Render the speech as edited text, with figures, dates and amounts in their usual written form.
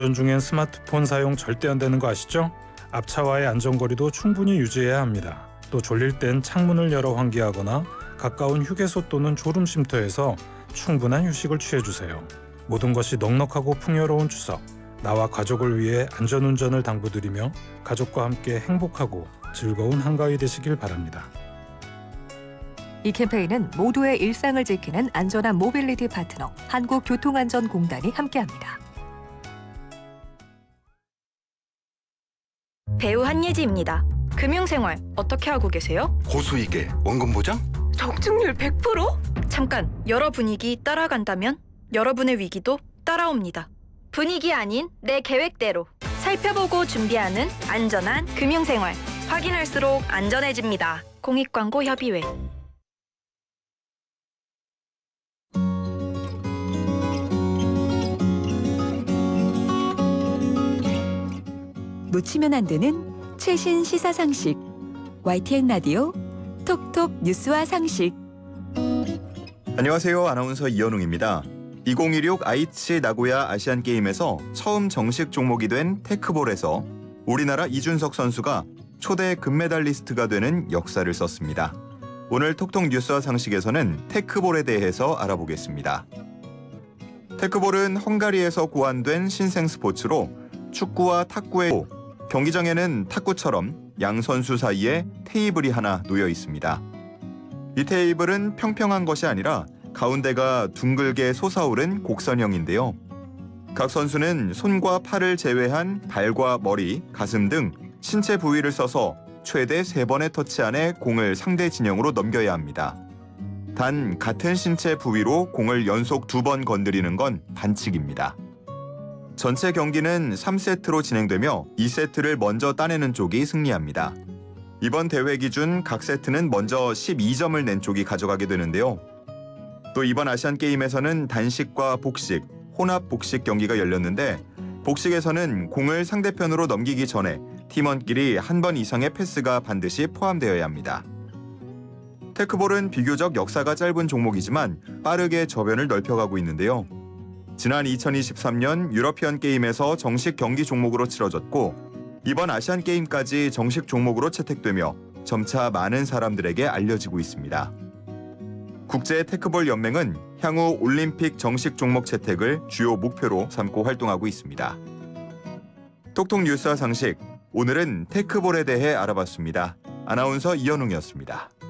운전 중엔 스마트폰 사용 절대 안 되는 거 아시죠? 앞차와의 안전거리도 충분히 유지해야 합니다. 또 졸릴 땐 창문을 열어 환기하거나 가까운 휴게소 또는 졸음 쉼터에서 충분한 휴식을 취해주세요. 모든 것이 넉넉하고 풍요로운 추석, 나와 가족을 위해 안전운전을 당부드리며 가족과 함께 행복하고 즐거운 한가위 되시길 바랍니다. 이 캠페인은 모두의 일상을 지키는 안전한 모빌리티 파트너 한국교통안전공단이 함께합니다. 배우 한예지입니다. 금융생활 어떻게 하고 계세요? 고수익에 원금 보장? 적중률 100%? 잠깐, 여러 분위기 따라간다면 여러분의 위기도 따라옵니다. 분위기 아닌 내 계획대로 살펴보고 준비하는 안전한 금융생활. 확인할수록 안전해집니다. 공익광고협의회. 놓치면 안 되는 최신 시사 상식. YTN 라디오 톡톡 뉴스와 상식. 안녕하세요. 아나운서 이현웅입니다. 2016 아이치 나고야 아시안게임에서 처음 정식 종목이 된 테크볼에서 우리나라 이준석 선수가 초대 금메달리스트가 되는 역사를 썼습니다. 오늘 톡톡 뉴스와 상식에서는 테크볼에 대해서 알아보겠습니다. 테크볼은 헝가리에서 고안된 신생 스포츠로 축구와 탁구의 경기장에는 탁구처럼 양 선수 사이에 테이블이 하나 놓여 있습니다. 이 테이블은 평평한 것이 아니라 가운데가 둥글게 솟아오른 곡선형인데요. 각 선수는 손과 팔을 제외한 발과 머리, 가슴 등 신체 부위를 써서 최대 3번의 터치 안에 공을 상대 진영으로 넘겨야 합니다. 단 같은 신체 부위로 공을 연속 2번 건드리는 건 반칙입니다. 전체 경기는 3세트로 진행되며 2세트를 먼저 따내는 쪽이 승리합니다. 이번 대회 기준 각 세트는 먼저 12점을 낸 쪽이 가져가게 되는데요. 또 이번 아시안게임에서는 단식과 복식, 혼합 복식 경기가 열렸는데 복식에서는 공을 상대편으로 넘기기 전에 팀원끼리 한 번 이상의 패스가 반드시 포함되어야 합니다. 테크볼은 비교적 역사가 짧은 종목이지만 빠르게 저변을 넓혀가고 있는데요. 지난 2023년 유러피언 게임에서 정식 경기 종목으로 치러졌고 이번 아시안 게임까지 정식 종목으로 채택되며 점차 많은 사람들에게 알려지고 있습니다. 국제 테크볼 연맹은 향후 올림픽 정식 종목 채택을 주요 목표로 삼고 활동하고 있습니다. 톡톡 뉴스와 상식, 오늘은 테크볼에 대해 알아봤습니다. 아나운서 이현웅이었습니다.